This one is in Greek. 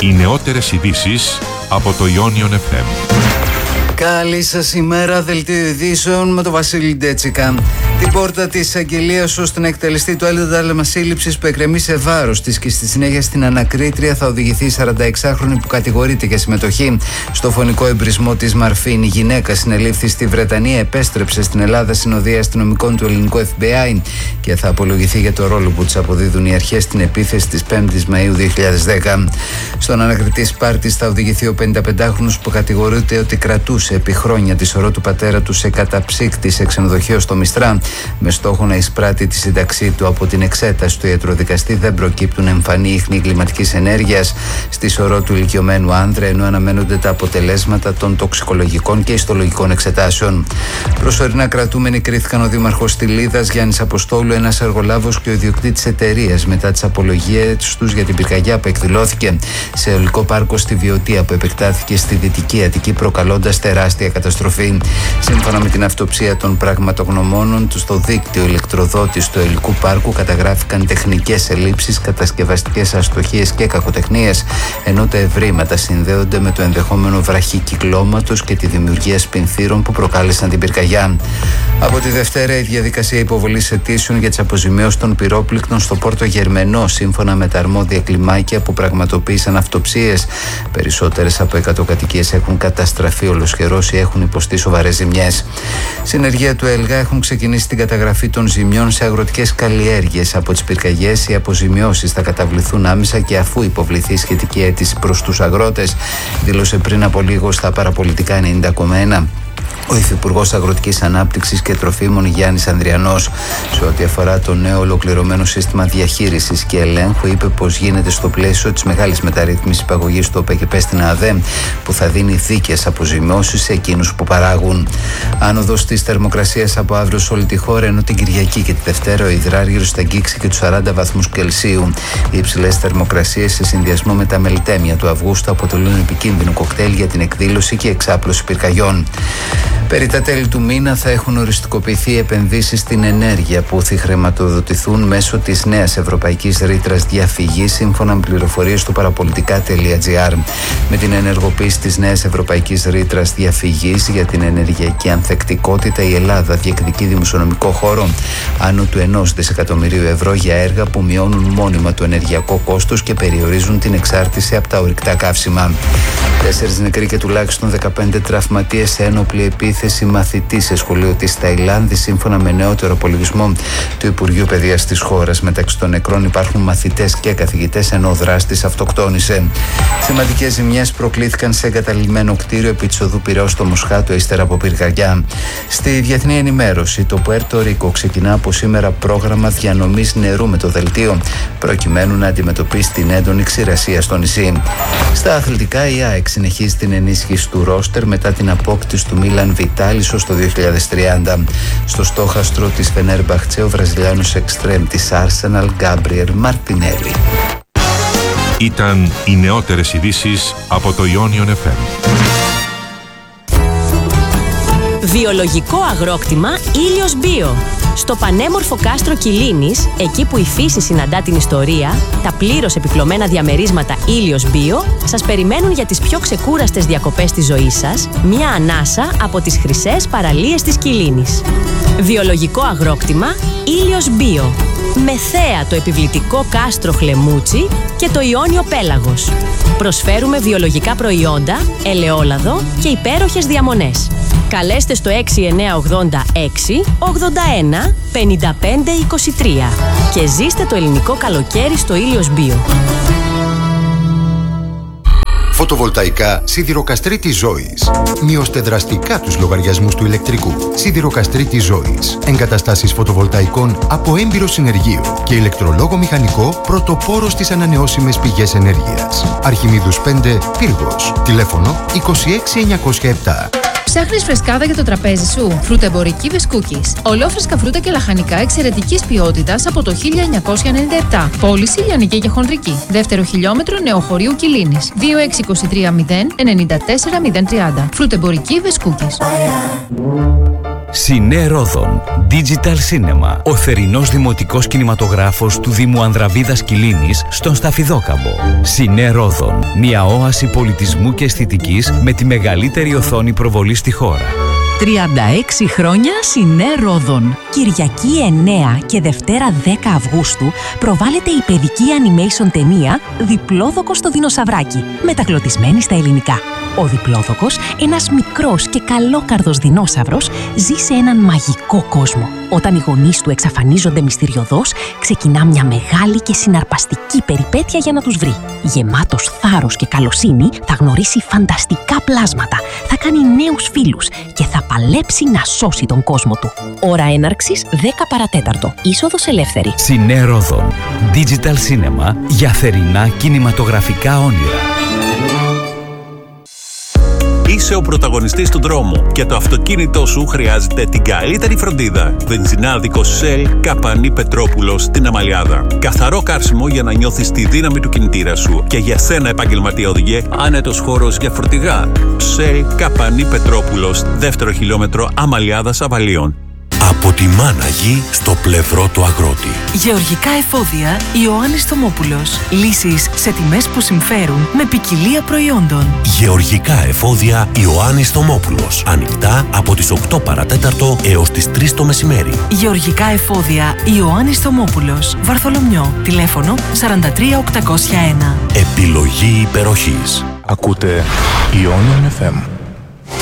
Οι νεότερες ειδήσεις από το Ionion FM. Καλή σας ημέρα, δελτίο ειδήσεων με τον Βασίλη Ντέτσικα. Την πόρτα της εισαγγελίας ώστε να εκτελεστεί το ένταλμα σύλληψης που εκκρεμεί σε βάρος της και στη συνέχεια στην ανακρίτρια θα οδηγηθεί η 46χρονη που κατηγορείται για συμμετοχή στο φωνικό εμπρισμό της Μαρφίν. Η γυναίκα συνελήφθη στη Βρετανία, επέστρεψε στην Ελλάδα συνοδεία αστυνομικών του ελληνικού FBI και θα απολογηθεί για το ρόλο που της αποδίδουν οι αρχές στην επίθεση της 5ης Μαΐου 2010. Στον ανακριτή Σπάρτης θα οδηγηθεί ο 55χρονος που κατηγορείται ότι κρατούσε επί χρόνια τη σωρό του πατέρα του σε καταψύκτη σε ξενοδοχείο στο Μιστρά με στόχο να εισπράττει τη σύνταξή του. Από την εξέταση του ιατροδικαστή δεν προκύπτουν εμφανή ίχνη εγκληματικής ενέργειας στη σωρό του ηλικιωμένου άνδρα, ενώ αναμένονται τα αποτελέσματα των τοξικολογικών και ιστολογικών εξετάσεων. Προσωρινά κρατούμενοι κρίθηκαν ο δήμαρχος Στυλίδας Γιάννης Αποστόλου, ένας εργολάβος και ο ιδιοκτήτης εταιρείας μετά τις απολογίες τους για την πυρκαγιά που εκδηλώθηκε σε αιωλικό πάρκο στη Βιωτία που επεκτάθηκε στη Δυτική Αττική, προκαλώντας τεράστια καταστροφή. Σύμφωνα με την αυτοψία των πραγματογνωμόνων του στο δίκτυο ηλεκτροδότης του αιωλικού πάρκου, καταγράφηκαν τεχνικές ελλείψεις, κατασκευαστικές αστοχίες και κακοτεχνίες, ενώ τα ευρήματα συνδέονται με το ενδεχόμενο βραχικυκλώματος και τη δημιουργία σπινθήρων που προκάλεσαν την πυρκαγιά. Από τη Δευτέρα, η διαδικασία υποβολής αιτήσεων για τις αποζημιώσεις των πυρόπληκτων στο Πόρτο Γερμενό, σύμφωνα με τα αρμόδια κλιμάκια που πραγματοποίησαν αυτοψίες. Περισσότερες από 100 κατοικίες έχουν καταστραφεί ολοσχερώς ή έχουν υποστεί σοβαρές ζημιές. Συνεργεία του ΕΛΓΑ έχουν ξεκινήσει την καταγραφή των ζημιών σε αγροτικές καλλιέργειες. Από τις πυρκαγιές, οι αποζημιώσεις θα καταβληθούν άμεσα και αφού υποβληθεί σχετική αίτηση προς τους αγρότες, δήλωσε πριν από λίγο στα παραπολιτικά 90,1. Ο Υφυπουργός Αγροτικής Ανάπτυξης και Τροφίμων Γιάννης Ανδριανός, σε ό,τι αφορά το νέο ολοκληρωμένο σύστημα διαχείρισης και ελέγχου, είπε πως γίνεται στο πλαίσιο της μεγάλης μεταρρύθμισης υπαγωγής του ΟΠΕΚΕΠΕ στην ΑΔΕ, που θα δίνει δίκαιες αποζημιώσεις σε εκείνους που παράγουν. Άνοδος της θερμοκρασίας από αύριο σε όλη τη χώρα, ενώ την Κυριακή και τη Δευτέρα ο υδράργυρος θα αγγίξει και τους 40 βαθμούς Κελσίου. Οι υψηλές θερμοκρασίες σε συνδυασμό με τα μελτέμια του Αυγούστου αποτελούν επικίνδυνο κοκτέιλ για την εκδήλωση και εξάπλωση πυρκαγιών. Περί τα τέλη του μήνα θα έχουν οριστικοποιηθεί επενδύσεις στην ενέργεια που θα χρηματοδοτηθούν μέσω της νέας Ευρωπαϊκής Ρήτρας Διαφυγής, σύμφωνα με πληροφορίες του παραπολιτικά.gr. Με την ενεργοποίηση της νέας Ευρωπαϊκής Ρήτρας Διαφυγής για την ενεργειακή ανθεκτικότητα, η Ελλάδα διεκδικεί δημοσιονομικό χώρο άνω του 1 δισεκατομμυρίου ευρώ για έργα που μειώνουν μόνιμα το ενεργειακό κόστος και περιορίζουν την εξάρτηση από τα ορυκτά καύσιμα. 4 νεκροί και τουλάχιστον 15 τραυματίες σε ένοπλη επίθεση μαθητή σε σχολείο της Ταϊλάνδης, σύμφωνα με νεότερο απολογισμό του Υπουργείου Παιδείας της χώρας. Μεταξύ των νεκρών υπάρχουν μαθητές και καθηγητές, ενώ ο δράστης αυτοκτόνησε. Θεματικές ζημιές προκλήθηκαν σε εγκαταλειμμένο κτίριο επί της οδού Πειραιώς στο Μοσχάτο, ύστερα από πυρκαγιά. Στη διεθνή ενημέρωση, το Πουέρτο Ρίκο ξεκινά από σήμερα πρόγραμμα διανομής νερού με το δελτίο, προκειμένου να αντιμετωπίσει την έντονη ξηρασία στο νησί. Στα αθλητικά, η ΑΕΚ συνεχίζει την ενίσχυση του ρόστερ μετά την απόκτηση του Μίλαν Βιτάλης ως το 2030. Στο στόχαστρο της Φενέρμπαχτσε, ο Βραζιλιάνος εξτρέμ της Arsenal, Γκάμπριελ Μαρτινέλη. Ήταν οι νεότερες ειδήσεις από το Ionion FM. Βιολογικό αγρόκτημα Ήλιος Μπίο. Στο πανέμορφο κάστρο Κιλίνης, εκεί που η φύση συναντά την ιστορία, τα πλήρως επιπλωμένα διαμερίσματα Ήλιος Μπίο σας περιμένουν για τις πιο ξεκούραστες διακοπές της ζωής σας, μια ανάσα από τις χρυσές παραλίες της Κιλίνης. Βιολογικό αγρόκτημα Ήλιος Μπίο. Με θέα το επιβλητικό κάστρο Χλεμούτσι και το Ιόνιο Πέλαγος. Προσφέρουμε βιολογικά προϊόντα, ελαιόλαδο και υπέροχες διαμονές. Καλέστε στο 6986 81 55 23 και ζήστε το ελληνικό καλοκαίρι στο Ήλιος Μπίο. Φωτοβολταϊκά Σιδηροκαστρίτης Ζώης. Μειώστε δραστικά τους λογαριασμούς του ηλεκτρικού. Σιδηροκαστρίτης Ζώης. Εγκαταστάσεις φωτοβολταϊκών από έμπειρο συνεργείο και ηλεκτρολόγο μηχανικό, πρωτοπόρο στις ανανεώσιμες πηγές ενέργειας. Αρχιμίδους 5, Πύργος. Τηλέφωνο 26907. Ψάχνεις φρεσκάδα για το τραπέζι σου? Φρούτεμπορική Βεσκούκης. Ολόφρεσκα φρούτα και λαχανικά εξαιρετικής ποιότητας από το 1997. Πώληση λιανική και χονδρική. Δεύτερο χιλιόμετρο Νεοχωρίου Κιλίνης. 2623 0 94 030. Φρούτεμπορική Βεσκούκης. Σινέ Ρόδον Digital Cinema. Ο θερινός δημοτικός κινηματογράφος του Δήμου Ανδραβίδας Κιλίνης στον Σταφιδόκαμπο. Σινέ Ρόδον. Μια όαση πολιτισμού και αισθητικής με τη μεγαλύτερη οθόνη προβολή στη χώρα. 36 χρόνια Σινέ Ρόδον. Κυριακή 9 και Δευτέρα 10 Αυγούστου προβάλλεται η παιδική animation ταινία «Διπλόδοκος στο δεινοσαυράκι», μεταγλωτισμένη στα ελληνικά. Ο Διπλόδοκος, ένας μικρός και καλόκαρδος δεινόσαυρος, ζει σε έναν μαγικό κόσμο. Όταν οι γονείς του εξαφανίζονται μυστηριωδώς, ξεκινά μια μεγάλη και συναρπαστική περιπέτεια για να τους βρει. Γεμάτος θάρρος και καλοσύνη, θα γνωρίσει φανταστικά πλάσματα, θα κάνει νέους φίλους και θα παλέψει να σώσει τον κόσμο του. Ώρα έναρξης 10 παρατέταρτο. Είσοδος ελεύθερη. Σινέ Ρόδον Digital Cinema για θερινά κινηματογραφικά όνειρα. Είσαι ο πρωταγωνιστής του δρόμου και το αυτοκίνητό σου χρειάζεται την καλύτερη φροντίδα. Βενζινάδικο Shell Καπανή Πετρόπουλος στην Αμαλιάδα. Καθαρό καύσιμο για να νιώθεις τη δύναμη του κινητήρα σου. Και για σένα, επαγγελματία οδηγέ, άνετος χώρος για φορτηγά. Shell Καπανή Πετρόπουλος, 2ο χιλιόμετρο Αμαλιάδας Αβαλίων. Από τη Μάναγη στο πλευρό του αγρότη. Γεωργικά εφόδια Ιωάννης Θωμόπουλος. Λύσεις σε τιμές που συμφέρουν με ποικιλία προϊόντων. Γεωργικά εφόδια Ιωάννης Θωμόπουλος. Ανοιχτά από τις 8 παρατέταρτο έως τις 3 το μεσημέρι. Γεωργικά εφόδια Ιωάννης Θωμόπουλος. Βαρθολομιό. Τηλέφωνο 43801. Επιλογή υπεροχής. Ακούτε Ionian FM.